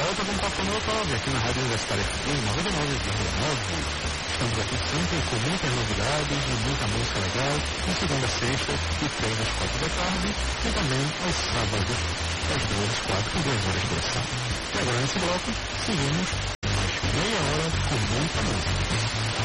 volta com o Papo Molotov aqui na Rádio Universitária FM 99,9. Estamos aqui sempre com muitas novidades e muita música legal, de segunda a sexta, de 3 às 4 da tarde, e também aos sábados, das 2 às 4, com 2 horas de duração. E agora nesse bloco, seguimos mais meia hora com muita música.